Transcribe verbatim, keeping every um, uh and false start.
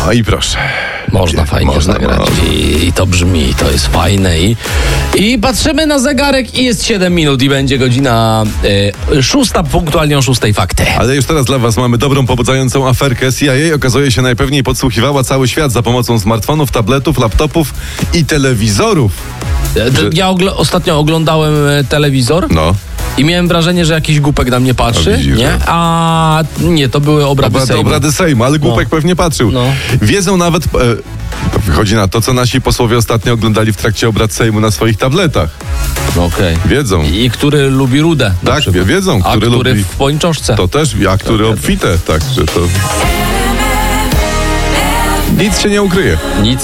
No i proszę. Można fajnie Można, zagrać można. I, i to brzmi, to jest fajne i, i patrzymy na zegarek i jest siedem minut i będzie godzina y, szósta, punktualnie o szóstej fakty. Ale już teraz dla was mamy dobrą, pobudzającą aferkę. C I A okazuje się najpewniej podsłuchiwała cały świat za pomocą smartfonów, tabletów, laptopów i telewizorów. E, Że- Ja ogl- ostatnio oglądałem e, telewizor No. i miałem wrażenie, że jakiś głupek na mnie patrzy, A widzisz, nie? że- A nie, to były obrady Obrady, Sejmu. obrady Sejmu, ale głupek No. pewnie patrzył. No. Wiedzą nawet, e, wychodzi na to, co nasi posłowie ostatnio oglądali w trakcie obrad Sejmu na swoich tabletach. Okej. Wiedzą. I który lubi rudę. na Tak, przykład. wie- wiedzą, A który który lubi- w pończoszce. To też, a który obfite, tak, że to... Nic się nie ukryje. Nic